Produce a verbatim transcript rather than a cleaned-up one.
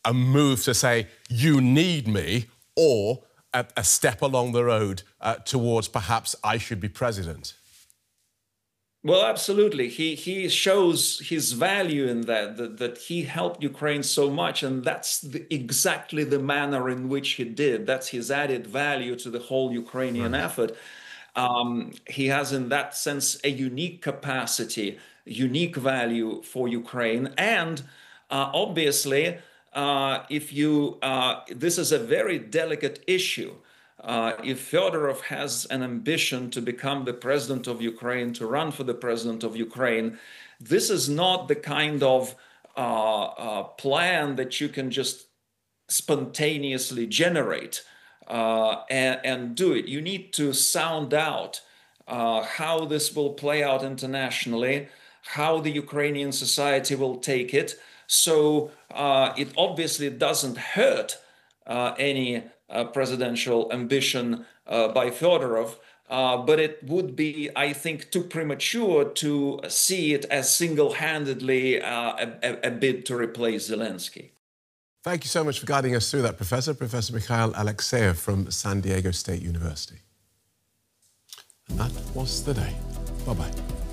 a move to say, you need me, or a, a step along the road uh, towards perhaps I should be president? Well, absolutely. He he shows his value in that, that, that he helped Ukraine so much, and that's the, exactly the manner in which he did. That's his added value to the whole Ukrainian Right. effort. Um, he has, in that sense, a unique capacity, unique value for Ukraine. And uh, obviously, uh, if you, uh, this is a very delicate issue. Uh, if Fedorov has an ambition to become the president of Ukraine, to run for the president of Ukraine, this is not the kind of uh, uh, plan that you can just spontaneously generate uh, and, and do it. You need to sound out uh, how this will play out internationally, how the Ukrainian society will take it. So uh, it obviously doesn't hurt uh, any uh, presidential ambition uh, by Fedorov, uh, but it would be, I think, too premature to see it as single-handedly uh, a, a bid to replace Zelensky. Thank you so much for guiding us through that, Professor. Professor Mikhail Alexeyev from San Diego State University. And that was the day. Bye-bye.